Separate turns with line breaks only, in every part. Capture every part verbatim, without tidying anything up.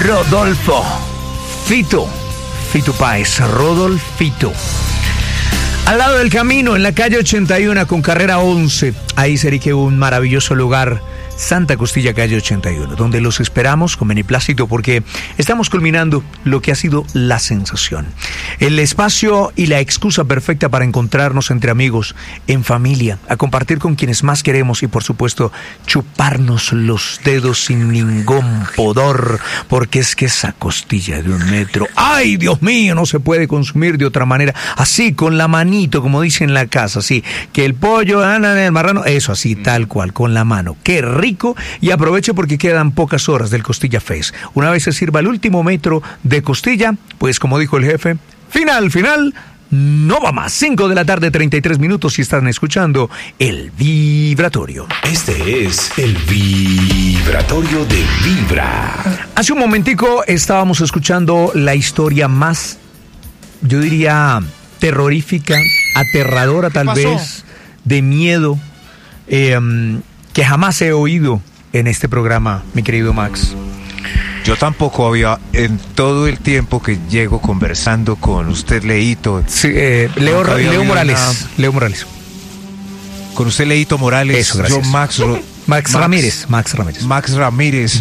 Rodolfo, Fito, Fito Páez, Rodolfito. Al lado del camino, en la calle ochenta y uno con carrera once, ahí se erige un maravilloso lugar, Santa Costilla, calle ochenta y uno, donde los esperamos con beneplácito porque estamos culminando lo que ha sido la sensación. El espacio y la excusa perfecta para encontrarnos entre amigos, en familia, a compartir con quienes más queremos y por supuesto chuparnos los dedos sin ningún pudor, porque es que esa costilla de un metro, ¡ay, Dios mío!, no se puede consumir de otra manera, así con la manito, como dicen en la casa, así, que el pollo, el marrano, eso así, tal cual, con la mano. ¡Qué rico! Rico, y aproveche porque quedan pocas horas del Costilla Fest. Una vez se sirva el último metro de costilla, pues como dijo el jefe, final, final, no va más. cinco de la tarde, treinta y tres minutos, y están escuchando El Vibratorio.
Este es El Vibratorio de Vibra.
Hace un momentico estábamos escuchando la historia más, yo diría, terrorífica, aterradora tal vez, de miedo, eh, que jamás he oído en este programa, mi querido Max.
Yo tampoco había, en todo el tiempo que llego conversando con usted, Leito.
Sí, eh, Leo, Leo Morales. Una... Leo Morales.
Con usted, Leito Morales.
Eso, gracias.
Yo, Max, Ro...
Max,
Max
Ramírez. Max Ramírez.
Max Ramírez.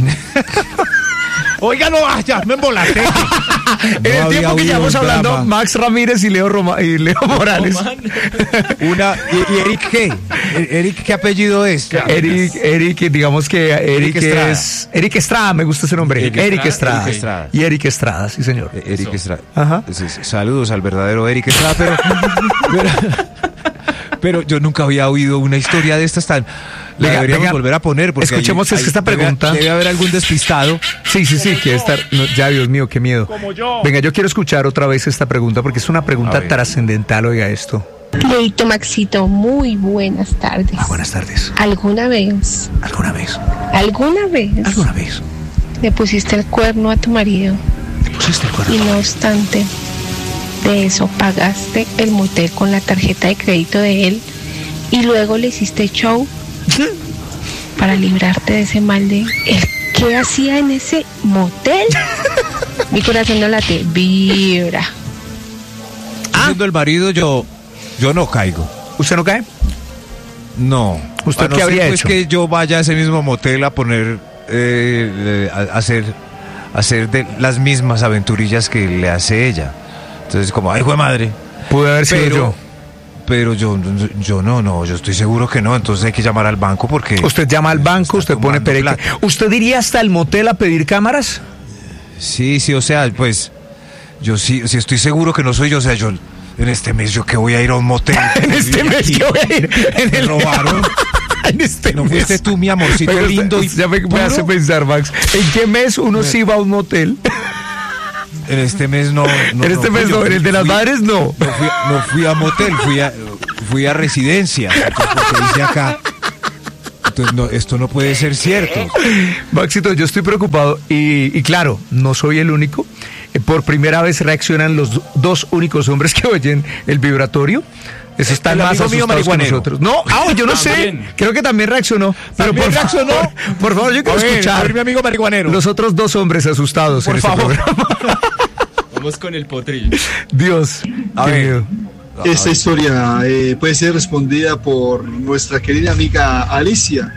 Oiga, no, ya me embolaté.
En el tiempo que llevamos hablando, drama. Max Ramírez y Leo Roma, y Leo Morales.
Una, y, y Eric, ¿qué? ¿Eric qué apellido es?
Eric, Eric, digamos que Eric, Eric es... Eric Estrada, me gusta ese nombre. Eric, Eric, Estrada, Eric Estrada. Y Eric Estrada, sí señor.
Eric Estrada.
Ajá.
Saludos al verdadero Eric Estrada, pero, pero, pero yo nunca había oído una historia de estas tan... La venga, deberíamos venga, volver a poner porque
escuchemos hay, hay, esta pregunta.
Debe, debe haber algún despistado.
Sí, sí, sí, quiere estar. No, ya, Dios mío, qué miedo. Como yo. Venga, yo quiero escuchar otra vez esta pregunta porque es una pregunta trascendental. Oiga esto.
Leito, Maxito, muy buenas tardes.
Ah, buenas tardes.
¿Alguna vez?
¿Alguna vez?
¿Alguna vez?
¿Alguna vez?
Le pusiste el cuerno a tu marido.
Le pusiste el cuerno.
Y no obstante de eso pagaste el motel con la tarjeta de crédito de él y luego le hiciste show para librarte de ese mal de él. ¿Qué hacía en ese motel? Mi corazón no late, vibra.
Ah. Siendo el marido, yo yo no caigo.
¿Usted no cae?
No.
¿Usted qué habría
pues
hecho?
Que yo vaya a ese mismo motel a poner, eh, a, a hacer, a hacer de las mismas aventurillas que le hace ella. Entonces, como, ay, hijo de madre.
Pude haber sido
pero,
yo.
Pero yo, yo no, no, yo estoy seguro que no, entonces hay que llamar al banco porque...
Usted llama al banco, usted pone pereque. ¿Usted iría hasta el motel a pedir cámaras?
Sí, sí, o sea, pues, yo sí, sí estoy seguro que no soy yo, o sea, yo, en este mes yo que voy a ir a un motel.
En este mes aquí, que voy a ir. En
me
el...
robaron.
En este
¿No
mes.
fuiste tú, mi amorcito pero lindo
usted,
y
ya me, me hace pensar, Max, ¿en qué mes uno sí va a un motel?
En este mes no. no
en este
no,
mes no, en el de las
fui,
madres no.
No fui, no fui a motel, fui a, fui a residencia. Porque dice acá. Entonces, no, esto no puede ser cierto.
Maxito, yo estoy preocupado y, y claro, no soy el único. Eh, por primera vez reaccionan los dos únicos hombres que oyen el vibratorio. Eso está
el
más asustados que nosotros. No, ah, yo no sé. Creo que también reaccionó. Pero
¿También
por
reaccionó?
Favor, por favor, yo quiero
a ver,
escuchar.
A ver, mi amigo marihuanero.
Los otros dos hombres asustados
por
en
favor.
este programa.
Vamos con el potrillo.
Dios,
a
qué
ver.
miedo.
Esta historia eh, puede ser respondida por nuestra querida amiga Alicia.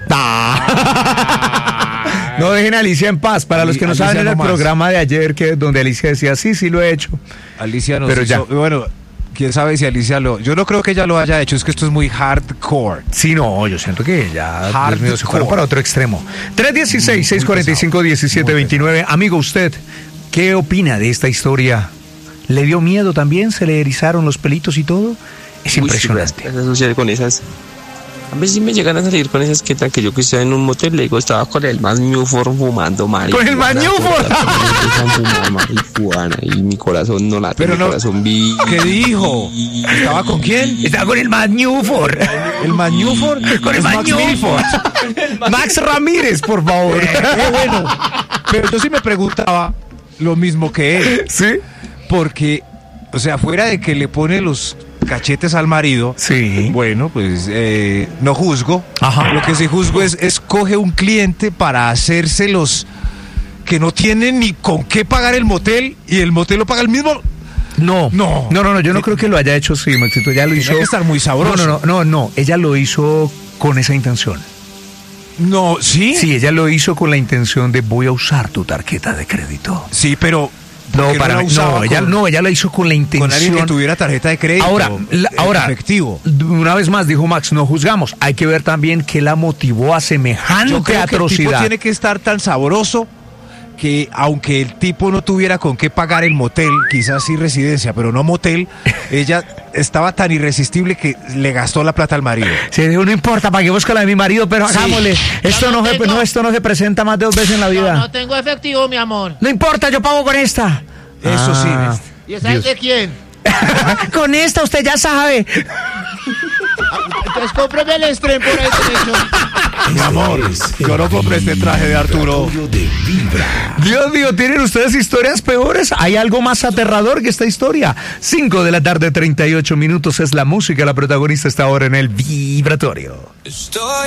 Ah. No dejen a Alicia en paz. Para los que no
Alicia
saben,
no
era el
más.
programa de ayer que donde Alicia decía, sí, sí lo he hecho.
Alicia nos
Pero
hizo,
ya.
bueno, quién sabe si Alicia lo... Yo no creo que ella lo haya hecho, es que esto es muy hardcore.
Sí, no, yo siento que ya
Hardcore.
Dios mío, se fueron para otro extremo. tres uno seis, seis cuatro cinco, uno siete dos nueve. Amigo, usted, ¿qué opina de esta historia? ¿Le dio miedo también? ¿Se le erizaron los pelitos y todo? Es
Uy,
impresionante.
sí, social con esas. A veces sí me llegan a salir con esas que tal que yo que estoy en un motel, le digo, estaba con el más Newford fumando marihuana.
¡Con el más Newford!
Y mi corazón no late,
Pero
mi
no,
corazón vi...
¿qué dijo? ¿Estaba con quién?
Estaba con el más Newford.
¿El más Newford?
Con el más Newford. Max Ramírez, por favor.
Eh, eh, bueno, pero yo sí me preguntaba lo mismo que él.
¿Sí?
Porque, o sea, fuera de que le pone los cachetes al marido,
sí.
Bueno, pues eh, no juzgo.
Ajá.
Lo que sí juzgo es escoge un cliente para hacérselos porque no tiene ni con qué pagar el motel y el motel lo paga el mismo.
No,
No.
no, no, no, yo no creo que lo haya hecho así, Maxito. Ella lo
Tiene
hizo.
que estar muy sabroso.
No, no, no, no, no, ella lo hizo con esa intención.
No, ¿sí?
Sí, ella lo hizo con la intención de voy a usar tu tarjeta de crédito.
Sí, pero ¿por
No,
qué
para
la
mí,
usaba
no, ella,
con-
no, ella lo hizo con la
con alguien que
intención.
tuviera tarjeta de crédito.
Ahora, la-
eh,
ahora,
efectivo.
una vez más dijo Max, no juzgamos. Hay que ver también qué la motivó a semejante
Yo creo que el tipo
atrocidad.
tiene que estar tan sabroso que aunque el tipo no tuviera con qué pagar el motel, quizás sí residencia, pero no motel, ella estaba tan irresistible que le gastó la plata al marido.
Se dijo, no importa, paguemos con la de mi marido, pero
Sí.
hagámosle. Esto
Yo no
no, se,
tengo-
no, esto no se presenta más de dos veces en la
Yo
vida.
no tengo efectivo, mi amor.
No importa, yo pago con esta.
Eso
Ah.
¿Y esa es de quién?
Con esta usted ya sabe.
Entonces cómprame el estreno por ahí con eso.
Mi amor, yo no compré este traje de Arturo.
Vibratorio de Vibra.
Dios mío, ¿tienen ustedes historias peores? ¿Hay algo más aterrador que esta historia? cinco de la tarde, treinta y ocho minutos es la música. La protagonista está ahora en el vibratorio.
Estoy